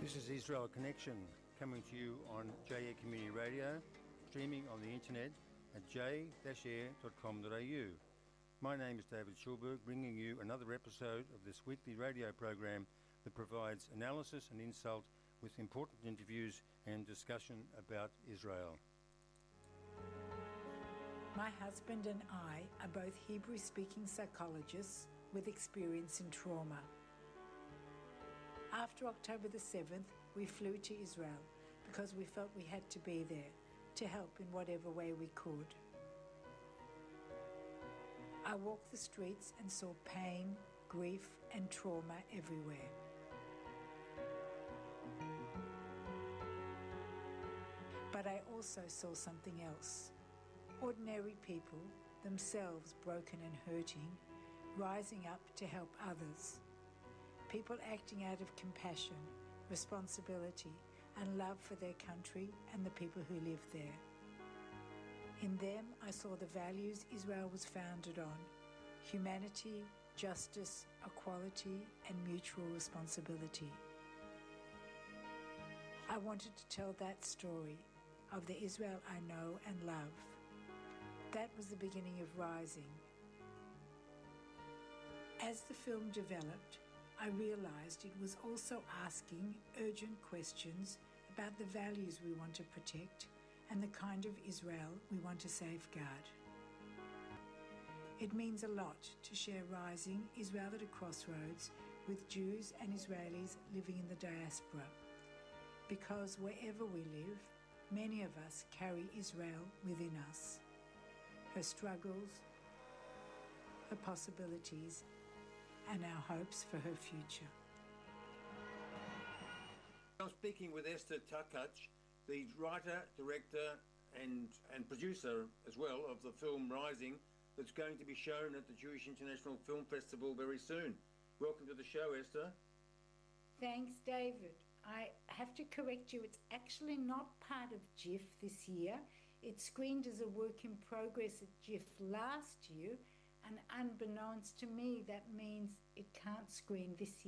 This is Israel Connection, coming to you on J-Air Community Radio, streaming on the internet at j-air.com.au. My name is David Schulberg, bringing you another episode of this weekly radio program that provides analysis and insight with important interviews and discussion about Israel. My husband and I are both Hebrew-speaking psychologists with experience in trauma. After October the 7th, we flew to Israel because we felt we had to be there to help in whatever way we could. I walked the streets and saw pain, grief, and trauma everywhere. But I also saw something else. Ordinary people, themselves broken and hurting, rising up to help others. People acting out of compassion, responsibility, and love for their country and the people who live there. In them, I saw the values Israel was founded on: humanity, justice, equality, and mutual responsibility. I wanted to tell that story of the Israel I know and love. That was the beginning of Rising. As the film developed, I realized it was also asking urgent questions about the values we want to protect and the kind of Israel we want to safeguard. It means a lot to share Rising, Israel at a Crossroads, with Jews and Israelis living in the diaspora. Because wherever we live, many of us carry Israel within us. Her struggles, her possibilities, and our hopes for her future. I'm speaking with Esther Takach, the writer, director and producer as well of the film Rising, that's going to be shown at the Jewish International Film Festival very soon. Welcome to the show, Esther. Thanks, David. I have to correct you, it's actually not part of GIF this year. It screened as a work in progress at GIF last year, and unbeknownst to me, that means it can't screen this year.